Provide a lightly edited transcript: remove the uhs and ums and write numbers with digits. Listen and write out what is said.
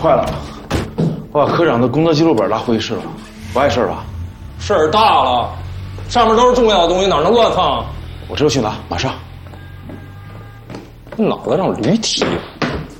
坏了，我把科长的工作记录本拉会议室了，不碍事吧？ 事儿大了，上面都是重要的东西，哪能乱放？ 我这就去拿，马上。 脑子让驴踢了。